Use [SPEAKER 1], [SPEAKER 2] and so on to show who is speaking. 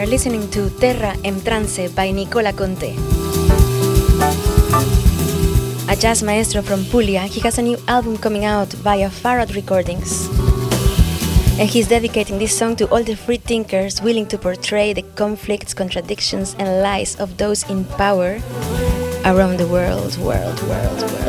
[SPEAKER 1] are listening to Terra en Trance by Nicola Conte. A jazz maestro from Puglia, he has a new album coming out via Farad Recordings. And he's dedicating this song to all the free thinkers willing to portray the conflicts, contradictions, and lies of those in power around the world.